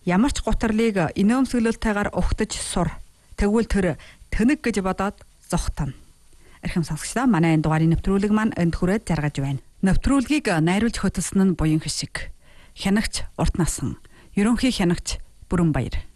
Ямар ч гутарлыг инээмсэглэлтэйгээр угтаж сур. Тэгвэл тэр тэнэг гэж бодоод зогтно. Эрхэм сонсогчдоо манай энэ дугаарыг нэвтрүүлэг маань энд хүрээд жаргаж байна. Нэвтрүүлгийг найруулж хөтөлсөн нь Буян Хишиг. Хянагч Урт насан. Ерөнхий хянагч Бүрэнбаяр.